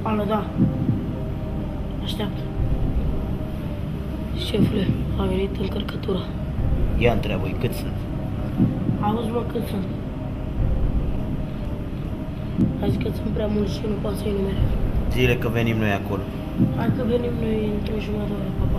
Alo, da. Așteaptă. Șefule, a venit încărcătura. Ia întreabă-i cât sunt. Auzi, mă, cât sunt? A zis că sunt prea mulți și nu poate să-i numere. Zile că venim noi acolo. Hai că venim noi într-o jumătate de oră.